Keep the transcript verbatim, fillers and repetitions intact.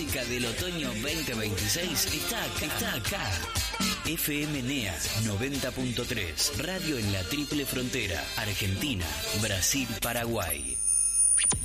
música del otoño veinte veintiséis está acá. Está acá. F M N E A noventa punto tres, radio en la triple frontera, Argentina, Brasil, Paraguay.